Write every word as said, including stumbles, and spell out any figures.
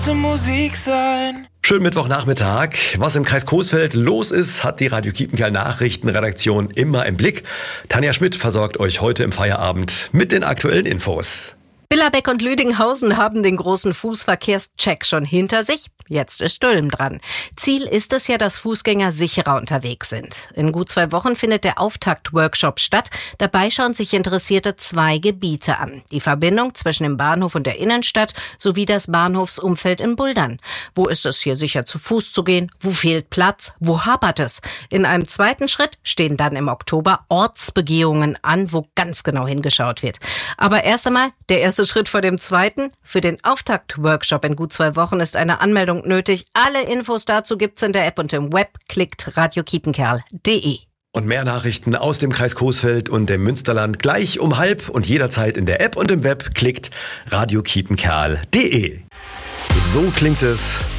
Musik sein. Schönen Mittwochnachmittag. Was im Kreis Coesfeld los ist, hat die Radio Kiepenkerl Nachrichtenredaktion immer im Blick. Tanja Schmidt versorgt euch heute im Feierabend mit den aktuellen Infos. Billerbeck und Lüdinghausen haben den großen Fußverkehrscheck schon hinter sich. Jetzt ist Dülmen dran. Ziel ist es ja, dass Fußgänger sicherer unterwegs sind. In gut zwei Wochen findet der Auftakt-Workshop statt. Dabei schauen sich Interessierte zwei Gebiete an. Die Verbindung zwischen dem Bahnhof und der Innenstadt sowie das Bahnhofsumfeld in Buldern. Wo ist es hier sicher zu Fuß zu gehen? Wo fehlt Platz? Wo hapert es? In einem zweiten Schritt stehen dann im Oktober Ortsbegehungen an, wo ganz genau hingeschaut wird. Aber erst einmal der erste Schritt vor dem zweiten. Für den Auftakt-Workshop in gut zwei Wochen ist eine Anmeldung nötig. Alle Infos dazu gibt's in der App und im Web. Klickt radio kiepenkerl punkt de. Und mehr Nachrichten aus dem Kreis Coesfeld und dem Münsterland gleich um halb und jederzeit in der App und im Web. Klickt radio kiepenkerl punkt de. So klingt es